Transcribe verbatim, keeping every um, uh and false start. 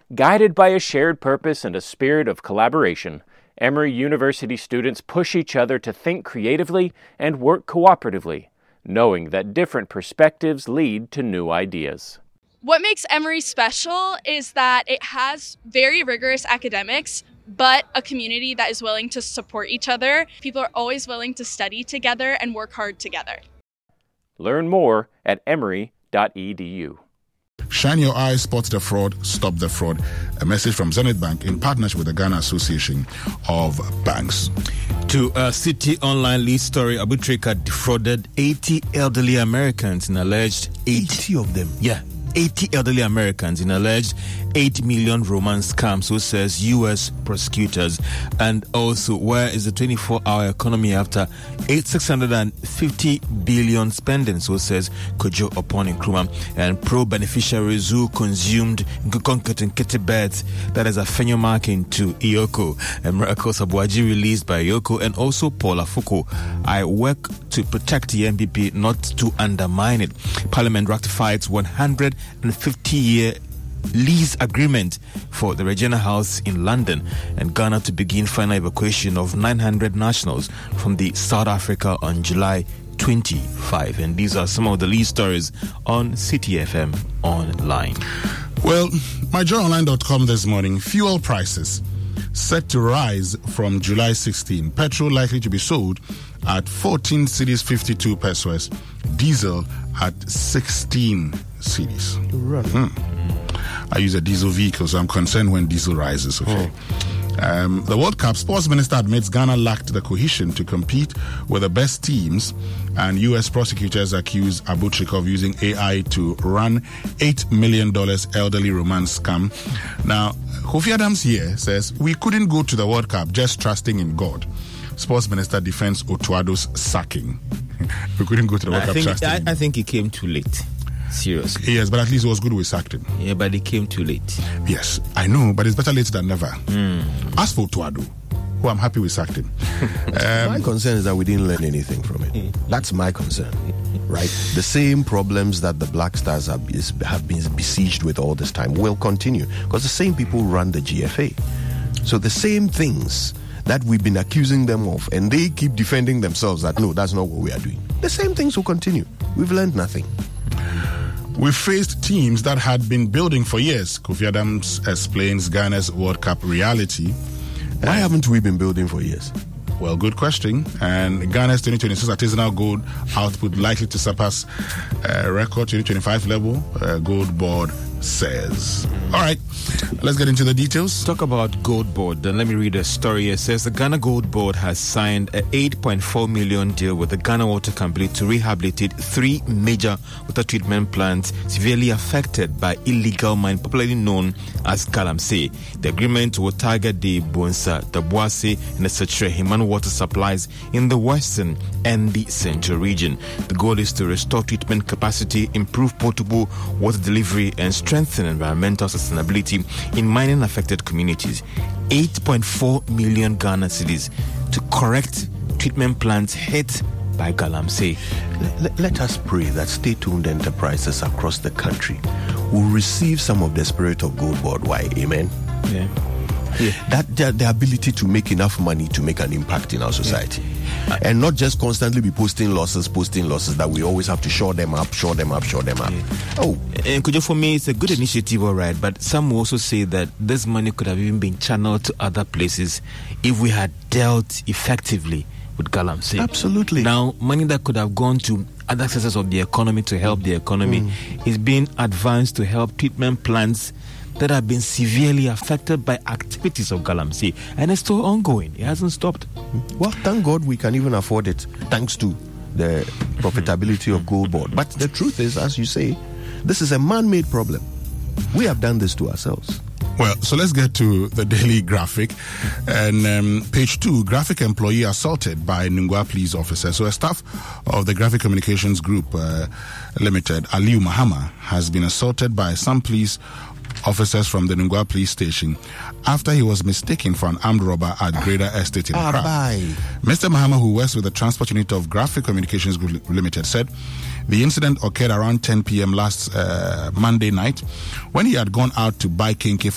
Guided by a shared purpose and a spirit of collaboration, Emory University students push each other to think creatively and work cooperatively, knowing that different perspectives lead to new ideas. What makes Emory special is that it has very rigorous academics, but a community that is willing to support each other. People are always willing to study together and work hard together. Learn more at emory dot e d u. Shine your eyes, spot the fraud, stop the fraud. A message from Zenith Bank in partnership with the Ghana Association of Banks. To a City Online lead story, Abutrika defrauded eighty elderly Americans in alleged eighty of them. Yeah. eighty elderly Americans in alleged eight million romance scam, so says U S prosecutors. And also, where is the twenty-four hour economy after six hundred fifty billion spending, so says Kojo Opon Nkrumah. And pro-beneficiaries who consumed Nkukonkete Nkete beds, that is a Fenyo mark into Iyoko. And Miracle Sabuaji released by Iyoko, and also Paula Fuko. I work to protect the M P P, not to undermine it. Parliament ratified one hundred fifty year lease agreement for the Regina House in London, and Ghana to begin final evacuation of nine hundred nationals from the South Africa on July twenty-fifth. And these are some of the lead stories on City F M Online. Well, my joy online dot com this morning, fuel prices set to rise from July sixteenth. Petrol likely to be sold at fourteen cedis fifty-two pesos, diesel at sixteen cedis. Hmm. I use a diesel vehicle, so I'm concerned when diesel rises. Okay. Oh. Um, the World Cup sports minister admits Ghana lacked the cohesion to compete with the best teams, and U S prosecutors accuse Abutrika of using A I to run eight million dollars elderly romance scam. Now, Kofi Adams here says, we couldn't go to the World Cup just trusting in God. Sports Minister defends Otuado's sacking. We couldn't go to the World I Cup think, trusting. I, I think he came too late. Seriously. Yes, but at least it was good we sacked him. Yeah, but he came too late. Yes, I know, but it's better late than never. Mm. As for Otuado, who I'm happy we sacked him. um, my concern is that we didn't learn anything from it. That's my concern, right? The same problems that the Black Stars have, is, have been besieged with all this time will continue, because the same people run the G F A. So the same things that we've been accusing them of, and they keep defending themselves that, no, that's not what we are doing. The same things will continue. We've learned nothing. We faced teams that had been building for years. Kofi Adams explains Ghana's World Cup reality. Why and, haven't we been building for years? Well, good question. And Ghana's twenty twenty-six artisanal gold output likely to surpass uh, record twenty twenty-five level, uh, Gold Board says. All right, let's get into the details. Talk about Gold Board. Then let me read a story. It says the Ghana Gold Board has signed an eight point four million deal with the Ghana Water Company to rehabilitate three major water treatment plants severely affected by illegal mining, popularly known as Galamsey. The agreement will target the Bonsa, the Boise, and the Setre Himan water supplies in the western and the central region. The goal is to restore treatment capacity, improve potable water delivery, and strengthen environmental sustainability in mining affected communities. eight point four million Ghana cedis to correct treatment plants hit by Galamsey. Let, let us pray that state-owned enterprises across the country will receive some of the spirit of Gold Board. Why? Amen. Yeah. Yeah. That the, the ability to make enough money to make an impact in our society. Yeah. And not just constantly be posting losses, posting losses that we always have to shore them up, shore them up, shore them up. Yeah. Oh. And Kujo, for me, it's a good initiative, all right, but some will also say that this money could have even been channeled to other places if we had dealt effectively with Galamsey. Absolutely. Now, money that could have gone to other sectors of the economy to help the economy mm. is being advanced to help treatment plants that have been severely affected by activities of Galamsey, and it's still ongoing. It hasn't stopped. Well, thank God we can even afford it, thanks to the profitability of Gold Board. But the truth is, as you say, this is a man-made problem. We have done this to ourselves. Well, so let's get to the Daily Graphic. And um, page two, graphic employee assaulted by Nungwa police officer. So a staff of the Graphic Communications Group uh, Limited, Aliu Mahama, has been assaulted by some police officers from the Nungwa police station after he was mistaken for an armed robber at Greater Estate in Accra. Mister Mahama, who works with the transport unit of Graphic Communications Group Limited, said the incident occurred around ten p.m. last uh, Monday night when he had gone out to buy kinky